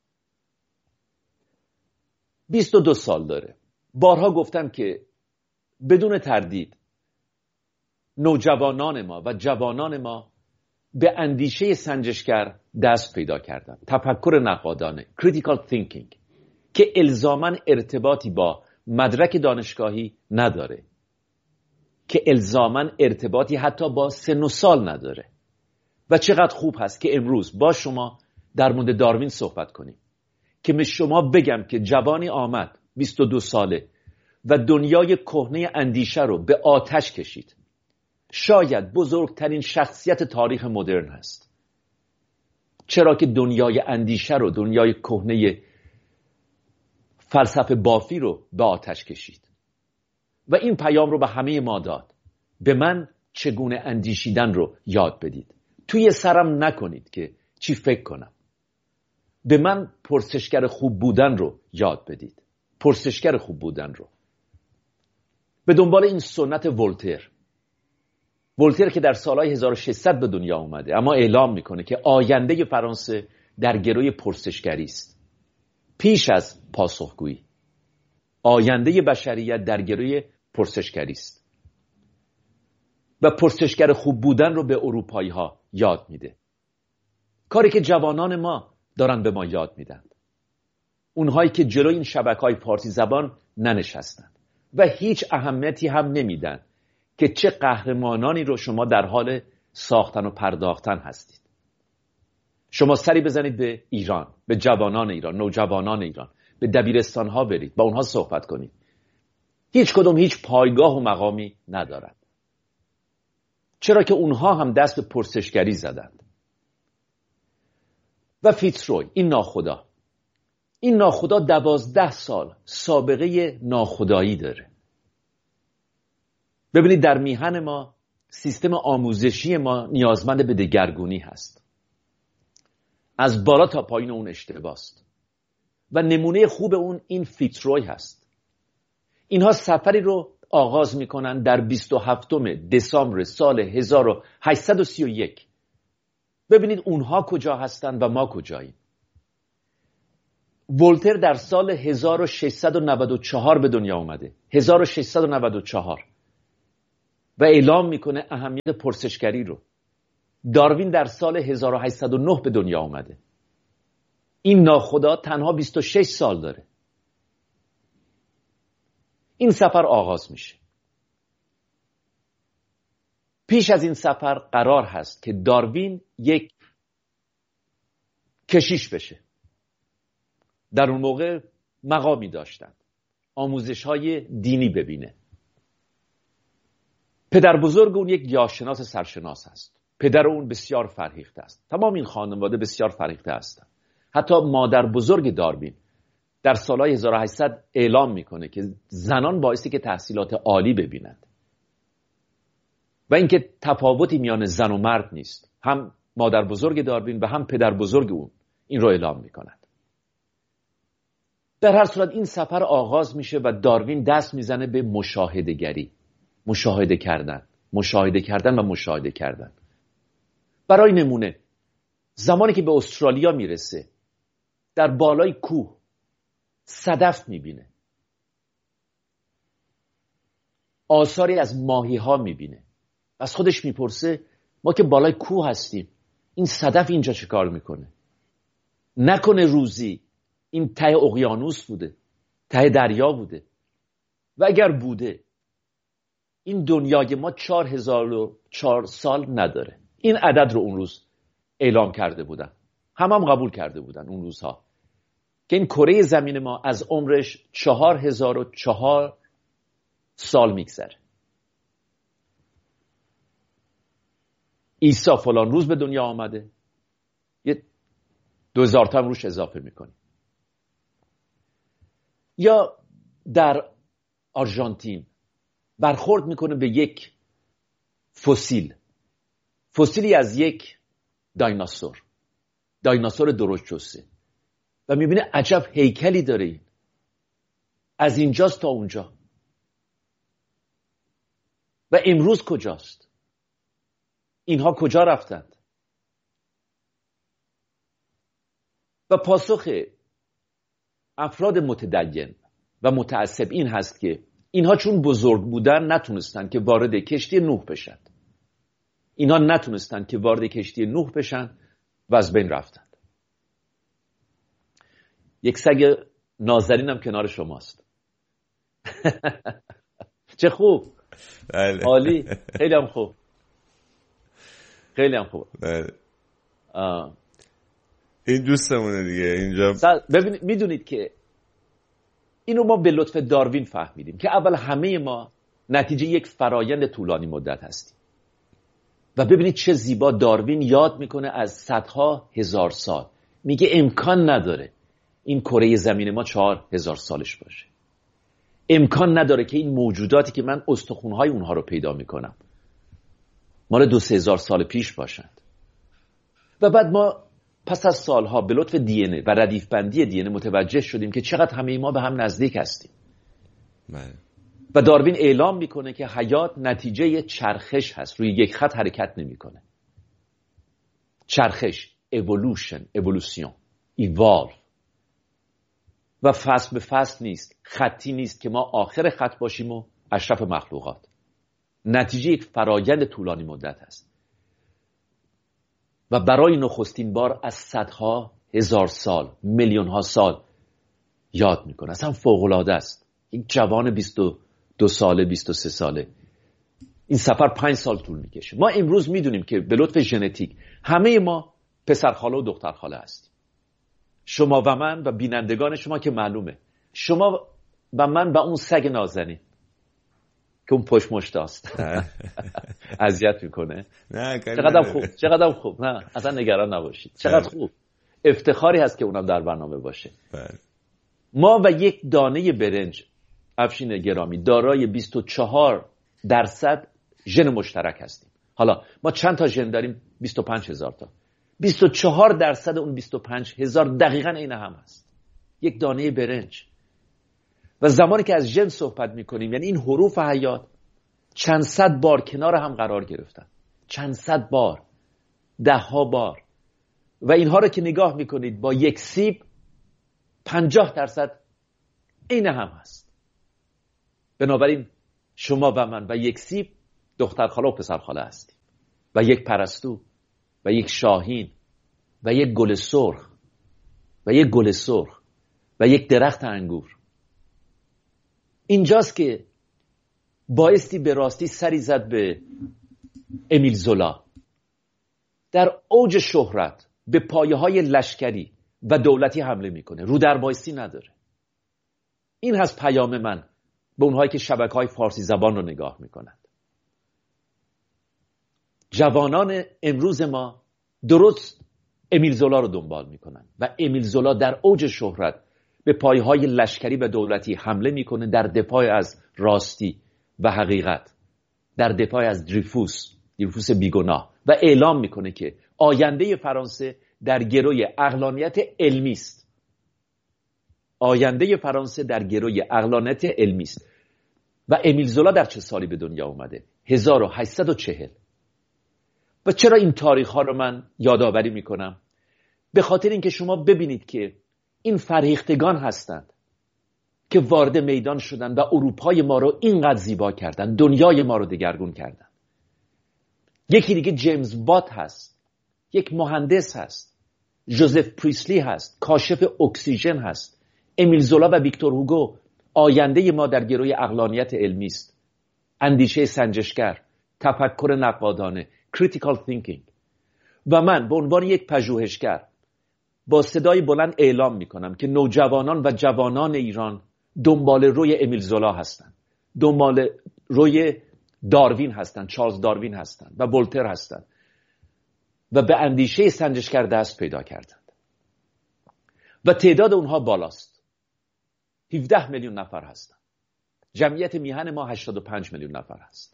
S3: بیست و دو سال داره. بارها گفتم که بدون تردید نوجوانان ما و جوانان ما به اندیشه سنجشگر دست پیدا کردن. تفکر نقادانه، critical thinking، که الزاماً ارتباطی با مدرک دانشگاهی نداره، که الزاماً ارتباطی حتی با سن و سال نداره. و چقدر خوب هست که امروز با شما در مورد داروین صحبت کنیم، که به شما بگم که جوانی آمد بیست و دو ساله و دنیای کهنه اندیشه رو به آتش کشید. شاید بزرگترین شخصیت تاریخ مدرن هست. چرا که دنیای اندیشه رو، دنیای کهنه فلسفه بافی رو به آتش کشید و این پیام رو به همه ما داد. به من چگونه اندیشیدن رو یاد بدید. توی سرم نکنید که چی فکر کنم. به من پرسشگر خوب بودن رو یاد بدید. پرسشگر خوب بودن رو. به دنبال این سنت ولتر. ولتر که در سالهای هزار و ششصد به دنیا اومده، اما اعلام میکنه که آینده فرانسه در گروی پرسشگری است. پیش از پاسخگویی. آینده بشریت در گروی پرسشگری است. و پرسشگر خوب بودن رو به اروپایی ها یاد میده. کاری که جوانان ما دارن به ما یاد میدن. اونهایی که جلوی این شبکه‌های فارسی زبان ننشستند و هیچ اهمیتی هم نمیدن که چه قهرمانانی رو شما در حال ساختن و پرداختن هستید. شما سری بزنید به ایران، به جوانان ایران، نوجوانان ایران، به دبیرستان ها برید، با اونها صحبت کنید. هیچ کدوم هیچ پایگاه و مقامی ندارند. چرا که اونها هم دست به پرسشگری زدند. و فیتزروی، این ناخدا، این ناخدا دوازده سال سابقه ناخدایی داره. ببینید در میهن ما سیستم آموزشی ما نیازمند به دگرگونی هست. از بالا تا پایین اون اشتباست. و نمونه خوب اون این فیتزروی هست. اینها سفری رو آغاز میکنن در بیست و هفتم دسامبر سال هزار و هشتصد و سی و یک. ببینید اونها کجا هستن و ما کجاییم. ولتر در سال هزار و ششصد و نود و چهار به دنیا اومده، هزار و ششصد و نود و چهار، و اعلام میکنه اهمیت پرسشگری رو. داروین در سال هزار و هشتصد و نه به دنیا اومده. این ناخدا تنها بیست و شش سال داره. این سفر آغاز میشه. پیش از این سفر قرار هست که داروین یک کشیش بشه. در اون موقع مقامی داشتن، آموزش های دینی ببینه. پدر بزرگ اون یک گیاهشناس سرشناس هست. پدر اون بسیار فرهیخته است. تمام این خانواده بسیار فرهیخته هستند. حتی مادر بزرگ داروین در سالهای هزار و هشتصد اعلام میکنه که زنان بایستی که تحصیلات عالی ببینند و اینکه تفاوتی میان زن و مرد نیست. هم مادر بزرگ داروین و هم پدر بزرگ اون این رو اعلام میکنند. در هر صورت این سفر آغاز میشه و داروین دست میزنه به مشاهده گری، مشاهده کردن، مشاهده کردن و مشاهده کردن. برای نمونه زمانی که به استرالیا میرسه در بالای کوه صدف میبینه، آثاری از ماهی ها میبینه. از خودش میپرسه ما که بالای کوه هستیم این صدف اینجا چه کار میکنه؟ نکنه روزی این ته اقیانوس بوده، ته دریا بوده؟ و اگر بوده این دنیای ما چهار هزار و چهار سال نداره. این عدد رو اون روز اعلام کرده بودن، هم هم قبول کرده بودن اون روزها که این کره زمین ما از عمرش چهار هزار و چهار سال میگذره. عیسی فلان روز به دنیا آمده، یه دو هزار تا هم روش اضافه میکنی. یا در آرژانتین برخورد میکنه به یک فسیل، فسیلی از یک دایناسور، دایناسور درشت جثه، و میبینه عجب هیکلی داره، این از اینجاست تا اونجا. و امروز کجاست؟ اینها کجا رفتند؟ و پاسخ افراد متدین و متعصب این هست که اینها چون بزرگ بودن نتونستن که وارد کشتی نوح بشن. اینها نتونستن که وارد کشتی نوح بشن و از بین رفتند. یک سگ نازنین هم کنار شماست. چه خوب.
S2: بله.
S3: عالی. خیلی هم خوب. خیلی هم خوب.
S2: بله. این دوستمونه دیگه اینجا.
S3: ببینید میدونید که اینو ما به لطف داروین فهمیدیم که اول همه ما نتیجه یک فرایند طولانی مدت هستیم. و ببینید چه زیبا داروین یاد میکنه از صدها هزار سال. میگه امکان نداره این کره زمین ما چهار هزار سالش باشه. امکان نداره که این موجوداتی که من استخونهای اونها رو پیدا میکنم مال دو سه هزار سال پیش باشند. و بعد ما پس از سالها به لطف دی ان ای و ردیف بندی دی ان ای متوجه شدیم که چقدر همه ما به هم نزدیک هستیم.
S2: بله.
S3: و داروین اعلام میکنه که حیات نتیجه چرخش هست، روی یک خط حرکت نمیکنه. چرخش، evolution، evolution، evolve. و فصل به فصل نیست، خطی نیست که ما آخر خط باشیم و اشرف مخلوقات. نتیجه یک فرایند طولانی مدت است. و برای نخستین بار از صدها هزار سال، میلیون ها سال یاد میکنه. اصلا فوق‌العاده است. یک جوان بیست و دو ساله، بیست و سه ساله، این سفر پنج سال طول میکشه. ما امروز میدونیم که به لطف ژنتیک همه ما پسر خاله و دختر خاله هستیم. شما و من و بینندگان شما که معلومه، شما و من و اون سگ نازنین که اون پشت مشتاست اذیت میکنه.
S2: نه
S3: چقدر خوب، چقدر خوب. نه اصلا نگران نباشید، چقدر خوب. افتخاری هست که اونم در برنامه باشه. ما و یک دانه برنج، افشین گرامی، دارای بیست و چهار درصد ژن مشترک هستیم. حالا ما چند تا ژن داریم؟ بیست و پنج هزار تا. بیست و چهار درصد اون بیست و پنج هزار دقیقاً این هم هست. یک دانه برنج. و زمانی که از ژن صحبت میکنیم یعنی این حروف حیات چند صد بار کنار هم قرار گرفتن. چند صد بار، ده ها بار. و اینها رو که نگاه میکنید با یک سیب پنجاه درصد عین هم هست. بنابراین شما و من و یک سیب دختر خاله و پسر خاله هستیم و یک پرستو و یک شاهین و یک گل سرخ و یک گل سرخ و یک درخت انگور. اینجاست که بایستی به راستی سری زد به امیل زولا. در اوج شهرت به پایه های لشکری و دولتی حمله میکنه، رو در بایستی نداره. این هست پیام من به اونهایی که شبکه های فارسی زبان رو نگاه میکنند. جوانان امروز ما درست امیل زولا رو دنبال میکنن و امیل زولا در اوج شهرت به پایه های لشکری و دولتی حمله میکنه در دفاع از راستی و حقیقت، در دفاع از دریفوس دریفوس بیگناه، و اعلام میکنه که آینده فرانسه در گروی عقلانیت علمی است. آینده فرانسه در گروی عقلانیت علمی است. و امیل زولا در چه سالی به دنیا اومده؟ هزار و هشتصد و چهل. و چرا این تاریخ ها رو من یادآوری میکنم؟ به خاطر اینکه شما ببینید که این فرهیختگان هستند که وارد میدان شدند و اروپای ما رو اینقدر زیبا کردند، دنیای ما رو دگرگون کردند. یکی دیگه جیمز بات هست، یک مهندس هست، جوزف پریسلی هست، کاشف اکسیژن هست. امیل زولا و ویکتور هوگو آینده ما در گروی عقلانیت علمی است. اندیشه سنجشگر، تفکر نقادانه، critical thinking. و من به عنوان یک پژوهشگر با صدای بلند اعلام میکنم که نوجوانان و جوانان ایران دنبال روی امیل زولا هستند، دنبال روی داروین هستند، چارلز داروین هستند و ولتر هستند و به اندیشه سنجشگر دست پیدا کردند و تعداد اونها بالاست. هفده میلیون نفر هستند. جمعیت میهن ما هشتاد و پنج میلیون نفر هست.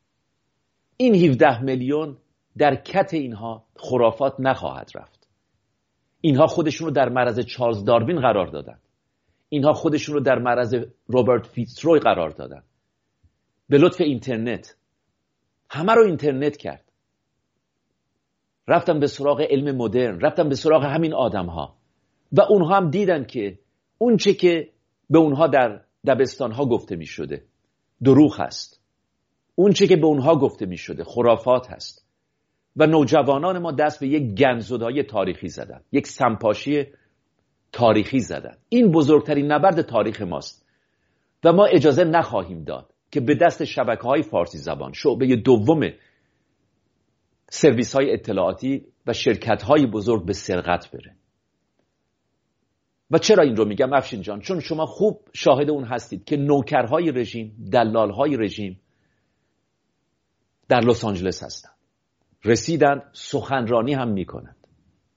S3: این هفده میلیون در کت اینها خرافات نخواهد رفت. اینها خودشون رو در معرض چارلز داروین قرار دادن. اینها خودشون رو در معرض روبرت فیتزروی قرار دادن. به لطف اینترنت همه رو اینترنت کرد. رفتم به سراغ علم مدرن، رفتم به سراغ همین آدم ها و اونها هم دیدن که اون چه که به اونها در دبستان ها گفته می شده دروغ هست. اون چه که به اونها گفته می شده خرافات هست. و نوجوانان ما دست به یک گنزدایی تاریخی زدن، یک سمپاشی تاریخی زدن. این بزرگترین نبرد تاریخ ماست و ما اجازه نخواهیم داد که به دست شبکه‌های فارسی زبان، شعبه دوم سرویس‌های اطلاعاتی و شرکت‌های بزرگ به سرقت بره. و چرا این رو میگم افشین جان؟ چون شما خوب شاهد اون هستید که نوکرهای رژیم، دلالهای رژیم در لس آنجلس هستند. رسیدن سخنرانی هم میکنند.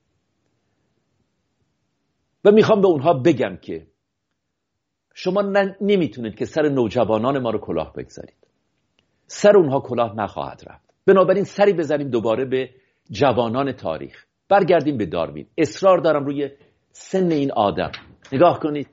S3: و میخوام به اونها بگم که شما نمیتونید که سر نوجوانان ما رو کلاه بگذارید. سر اونها کلاه نخواهد رفت. بنابراین سری بزنیم دوباره به جوانان تاریخ. برگردیم به داروین. اصرار دارم روی سن این آدم. نگاه کنید.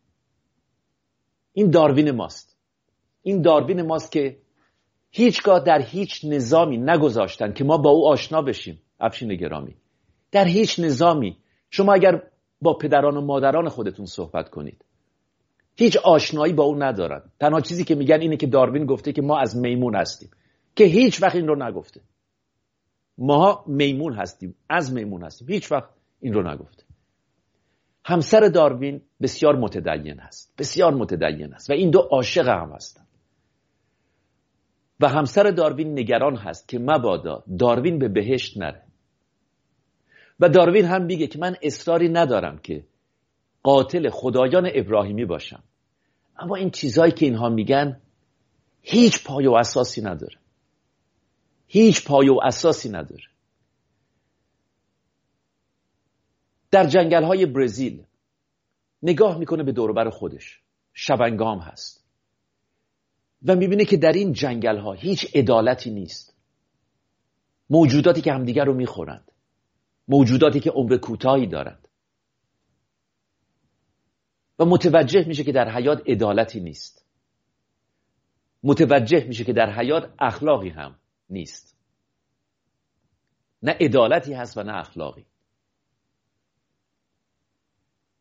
S3: این داروین ماست. این داروین ماست که هیچگاه در هیچ نظامی نگذاشتن که ما با او آشنا بشیم. افشین گرامی، در هیچ نظامی شما اگر با پدران و مادران خودتون صحبت کنید هیچ آشنایی با او ندارن. تنها چیزی که میگن اینه که داروین گفته که ما از میمون هستیم، که هیچ وقت این رو نگفته. ما میمون هستیم، از میمون هستیم، هیچ وقت این رو نگفته. همسر داروین بسیار متدین هست، بسیار متدین هست و این دو عاشق هم هستن. و همسر داروین نگران هست که مبادا داروین به بهشت نره. و داروین هم میگه که من اصراری ندارم که قاتل خدایان ابراهیمی باشم، اما این چیزایی که اینها میگن هیچ پایه و اساسی نداره. هیچ پایه و اساسی نداره. در جنگل‌های برزیل نگاه میکنه به دور و بر خودش، شبنگام هست و میبینه که در این جنگل‌ها هیچ عدالتی نیست. موجوداتی که همدیگر رو میخورند، موجوداتی که عمر کوتاهی دارند و متوجه میشه که در حیات عدالتی نیست. متوجه میشه که در حیات اخلاقی هم نیست. نه عدالتی هست و نه اخلاقی.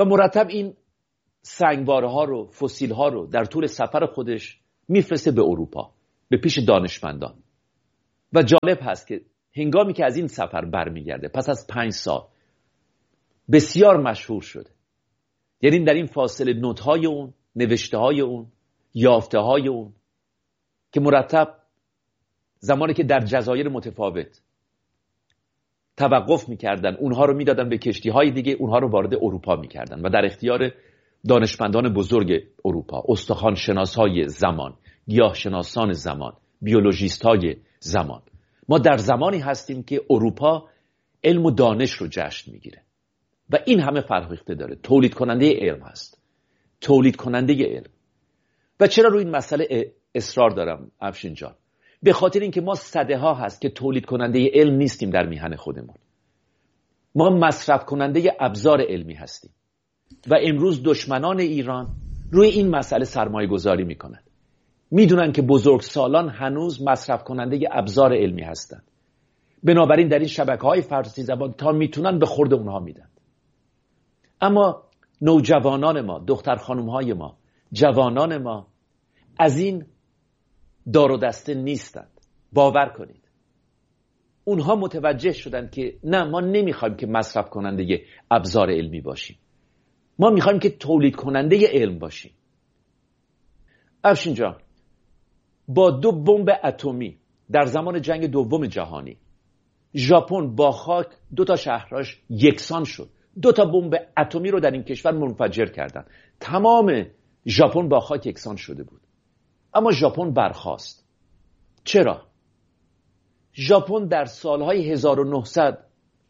S3: و مرتب این سنگواره ها رو، فسیل ها رو در طول سفر خودش میفرسته به اروپا، به پیش دانشمندان. و جالب هست که هنگامی که از این سفر برمیگرده پس از پنج سال بسیار مشهور شده. یعنی در این فاصله نوت های اون، نوشته های اون، یافته های اون که مرتب زمانی که در جزایر متفاوت توقف میکردن اونها رو میدادن به کشتی های دیگه، اونها رو وارد اروپا میکردن و در اختیار دانشمندان بزرگ اروپا، استخوان شناس های زمان، گیاه شناسان زمان، بیولوژیست های زمان. ما در زمانی هستیم که اروپا علم و دانش رو جشن میگیره و این همه فرهیخته داره. تولید کننده علم هست، تولید کننده علم. و چرا روی این مسئله اصرار دارم افشین جان؟ به خاطر اینکه ما صده ها هست که تولید کننده علم نیستیم در میهن خودمون. ما مصرف کننده ابزار علمی هستیم و امروز دشمنان ایران روی این مسئله سرمایه گذاری میکنند. میدونن که بزرگسالان هنوز مصرف کننده ابزار علمی هستند. بنابراین در این شبکه‌های فارسی زبان تا میتونن به خورد اونها میدن. اما نوجوانان ما، دختر خانوم‌های ما، جوانان ما از این دار و دسته نیستند. باور کنید. اونها متوجه شدن که نه، ما نمیخوایم که مصرف کننده ابزار علمی باشیم. ما میخوایم که تولید کننده علم باشیم. افشین جان، با دو بمب اتمی در زمان جنگ دوم جهانی ژاپن با خاک دو تا شهرش یکسان شد. دو تا بمب اتمی رو در این کشور منفجر کردن. تمام ژاپن با خاک یکسان شده بود. اما ژاپن برخاست. چرا؟ ژاپن در سالهای هزار و نهصد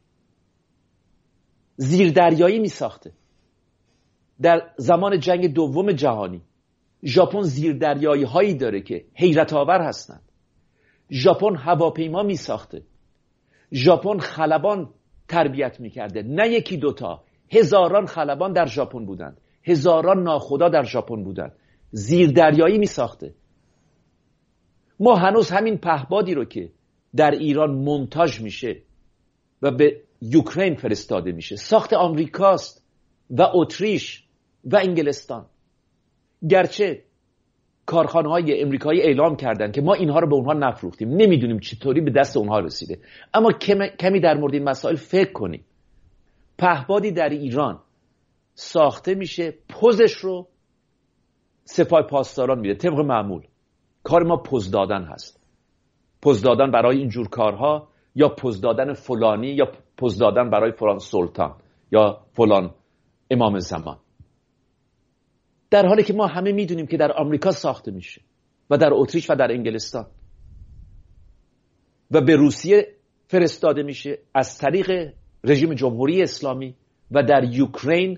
S3: زیردریایی می ساخته. در زمان جنگ دوم جهانی ژاپن زیردریایی هایی داره که حیرت آور هستند. ژاپن هواپیما می ساخته. ژاپن خلبان تربیت می کرده. نه یکی دوتا، هزاران خلبان در ژاپن بودند. هزاران ناخدا در ژاپن بودند. زیردریایی می ساخته. ما هنوز همین پهپادی رو که در ایران مونتاژ میشه و به یوکرین فرستاده میشه ساخت آمریکاست و اتریش و انگلستان. گرچه کارخانه‌های امریکایی اعلام کردن که ما اینها رو به اونها نفروختیم، نمیدونیم چطوری به دست اونها رسیده، اما کمی در مورد این مسائل فکر کنیم. پهپادی در ایران ساخته میشه، پوزش رو سپاه پاسداران میده. طبق معمول کار ما پوز دادن هست. پوز دادن برای اینجور کارها، یا پوز دادن فلانی، یا پوز دادن برای فلان سلطان یا فلان امام زمان. در حالی که ما همه میدونیم که در آمریکا ساخته میشه و در اتریش و در انگلستان و به روسیه فرستاده میشه از طریق رژیم جمهوری اسلامی و در یوکرین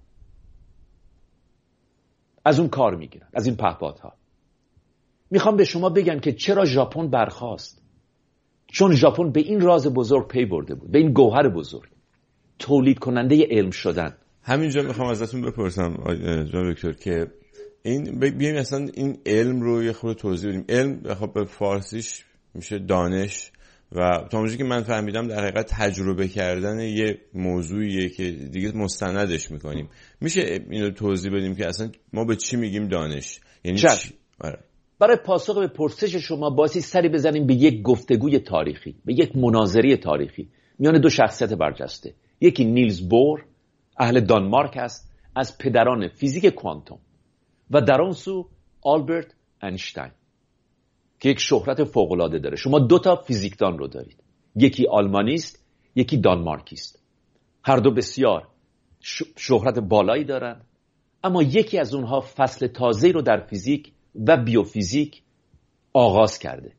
S3: از اون کار میگیرن، از این پهپادها. میخوام به شما بگم که چرا ژاپن برخاست. چون ژاپن به این راز بزرگ پی برده بود، به این گوهر بزرگ، تولید کننده علم شدن.
S2: همینجا میخوام ازتون بپرسم جناب دکتر که این بیایم اصلا این علم رو یه خورده توضیح بدیم. علم خب به فارسیش میشه دانش و تا اونجایی که من فهمیدم در حقیقت تجربه کردن یه موضوعیه که دیگه مستندش میکنیم. میشه اینو توضیح بدیم که اصلا ما به چی میگیم دانش؟ یعنی چی؟
S3: برای پاسخ به پرسش شما باسی سری بزنیم به یک گفتگوی تاریخی، به یک مناظره تاریخی میان دو شخصیت برجسته. یکی نیلز بور اهل دانمارک است، از پدران فیزیک کوانتوم، و در اون سو آلبرت اینشتین که یک شهرت فوق‌العاده داره. شما دو تا فیزیکدان رو دارید، یکی آلمانی است، یکی دانمارکی است. هر دو بسیار شهرت بالایی دارند، اما یکی از اونها فصل تازه‌ای رو در فیزیک و بیوفیزیک آغاز کرده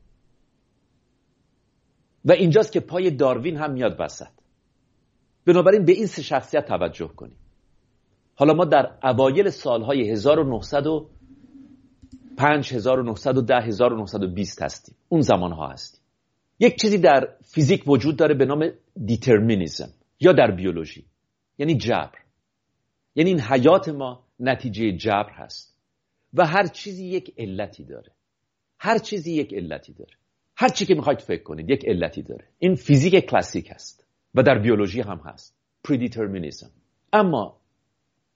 S3: و اینجاست که پای داروین هم میاد وسط. بنابراین به این سه شخصیت توجه کنیم. حالا ما در اوایل سالهای هزار و نهصد و پنج، هزار و نهصد و ده، هزار و نهصد و بیست هستیم. اون زمانها هستیم. یک چیزی در فیزیک وجود داره به نام دیترمینیزم، یا در بیولوژی یعنی جبر. یعنی این حیات ما نتیجه جبر هست و هر چیزی یک علتی داره. هر چیزی یک علتی داره. هر چی که میخواید فکر کنید یک علتی داره. این فیزیک کلاسیک هست و در بیولوژی هم هست، پردیترمینیزم. اما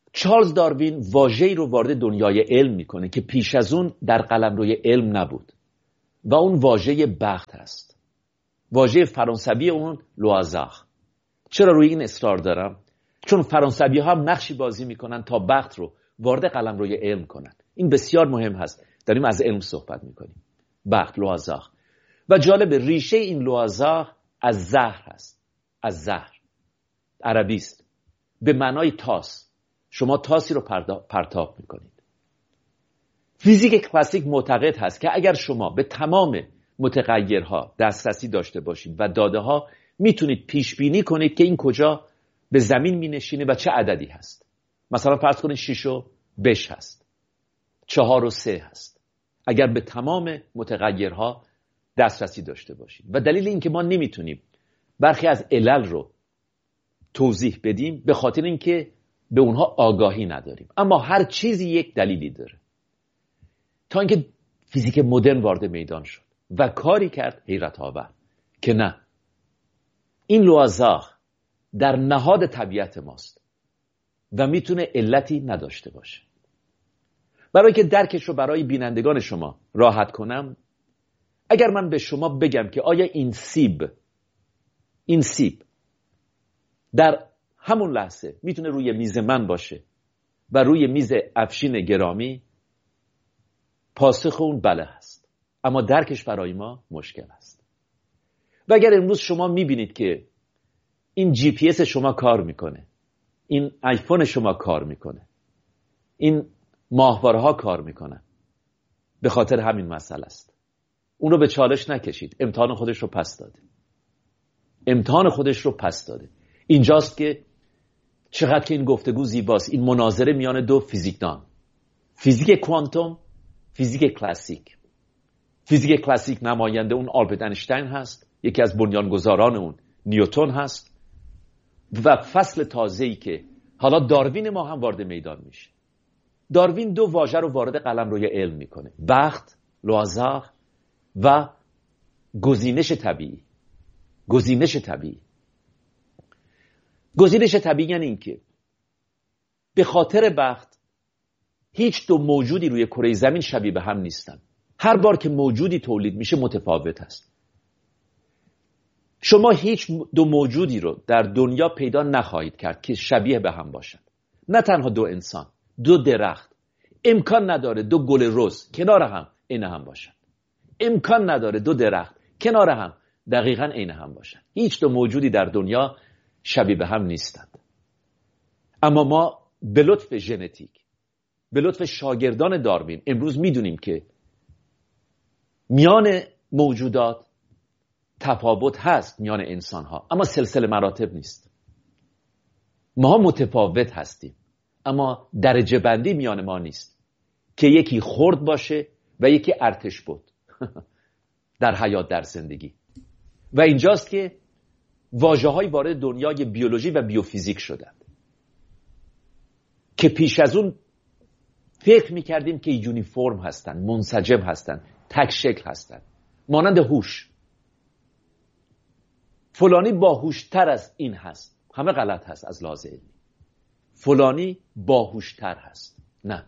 S3: چارلز داروین واژه‌ای رو وارد دنیای علم میکنه که پیش از اون در قلمروی علم نبود و اون واژه بخت هست. واژه فرانسوی اون لوازاق. چرا روی این اصرار دارم؟ چون فرانسوی ها هم نقشی بازی میکنن تا بخت رو وارد قلمروی علم کنن. این بسیار مهم هست. داریم از علم صحبت میکنیم. بخت، لوازاق. و جالب، ریشه این لوازاق از زهر هست. از زهر. عربی است. به معنای تاس. شما تاسی رو پرتاب میکنید. فیزیک کلاسیک معتقد هست که اگر شما به تمام متغیرها دسترسی داشته باشید و داده ها، میتونید پیش بینی کنید که این کجا به زمین می نشینه و چه عددی هست. مثلا فرض کنید شش و بش هست، چهار و سه هست، اگر به تمام متغیرها دسترسی داشته باشید. و دلیل این که ما نمیتونیم برخی از علل رو توضیح بدیم به خاطر اینکه به اونها آگاهی نداریم. اما هر چیزی یک دلیلی داره. تا اینکه فیزیک مدرن وارد میدان شد و کاری کرد حیرت آور که نه، این لوازاق در نهاد طبیعت ماست و میتونه علتی نداشته باشه. برای که درکش رو برای بینندگان شما راحت کنم، اگر من به شما بگم که آیا این سیب این سیب در همون لحظه میتونه روی میز من باشه و روی میز افشین گرامی، پاسخ اون بله هست. اما درکش برای ما مشکل است. و اگر امروز شما میبینید که این جی پی اس شما کار میکنه، این آیفون شما کار میکنه، این ماهواره ها کار میکنن، به خاطر همین مسئله است. اون رو به چالش نکشید. امتحان خودش رو پس داده. امتحان خودش رو پس داده. اینجاست که چقدر که این گفتگو زیباست. این مناظره میان دو فیزیکدان، فیزیک کوانتوم، فیزیک کلاسیک. فیزیک کلاسیک نماینده اون آلبرت اینشتین هست، یکی از بنیانگذاران اون نیوتن هست، و فصل تازه‌ای که حالا داروین ما هم وارد میدان میشه. داروین دو واژه رو وارد قلمروی علم میکنه: بخت، لوازاق و گزینش طبیعی. گزینش طبیعی. گزینش طبیعی یعنی این که به خاطر بخت هیچ دو موجودی روی کره زمین شبیه به هم نیستن. هر بار که موجودی تولید میشه متفاوت است. شما هیچ دو موجودی رو در دنیا پیدا نخواهید کرد که شبیه به هم باشند. نه تنها دو انسان، دو درخت. امکان نداره دو گل رز کنار هم عین هم باشند. امکان نداره دو درخت کنار هم دقیقاً عین هم باشند. هیچ دو موجودی در دنیا شبیه به هم نیستند. اما ما به لطف ژنتیک، به لطف شاگردان داروین، امروز میدونیم که میان موجودات تفاوت هست، میان انسان ها، اما سلسله مراتب نیست. ما متفاوت هستیم اما درجه بندی میان ما نیست که یکی خرد باشه و یکی ارتش بود در حیات، در زندگی. و اینجاست که واژه‌های وارد دنیای بیولوژی و بیوفیزیک شدند که پیش از اون فکر میکردیم که یونیفرم هستن، منسجم هستن، تک شکل هستن، مانند هوش. فلانی باهوشتر از این هست. همه غلط هست از لحاظ علمی. فلانی باهوشتر هست. نه،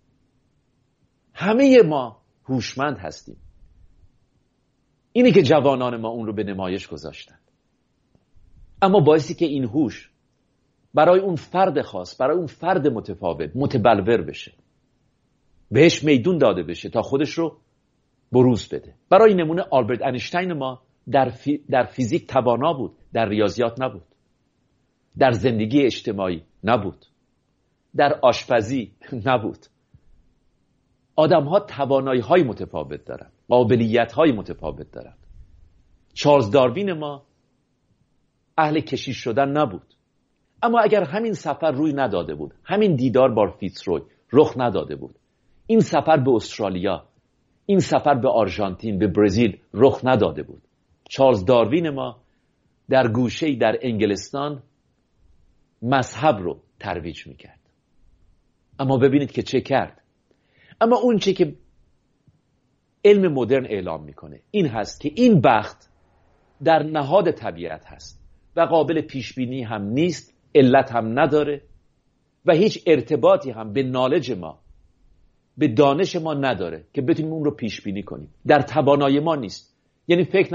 S3: همه ما هوشمند هستیم. اینی که جوانان ما اون رو به نمایش گذاشتن. اما باعثی که این هوش برای اون فرد خاص، برای اون فرد متفاوت متبلور بشه، بهش میدون داده بشه تا خودش رو بروز بده. برای نمونه آلبرت اینشتین ما در, فی... در فیزیک توانا بود، در ریاضیات نبود، در زندگی اجتماعی نبود، در آشپزی نبود. آدم ها توانایی های متفاوت دارن، قابلیت های متفاوت دارن. چارلز داروین ما اهل کشیش شدن نبود، اما اگر همین سفر روی نداده بود، همین دیدار با فیتزروی رخ نداده بود، این سفر به استرالیا، این سفر به آرژانتین، به برزیل رخ نداده بود، چارلز داروین ما در گوشه‌ای در انگلستان مذهب رو ترویج میکرد. اما ببینید که چه کرد. اما اون چه که علم مدرن اعلام میکنه این هست که این بخت در نهاد طبیعت هست و قابل پیش بینی هم نیست، علت هم نداره و هیچ ارتباطی هم به نالج ما، به دانش ما نداره که بتونیم اون رو پیش بینی کنیم. در توانایی ما نیست. یعنی فکر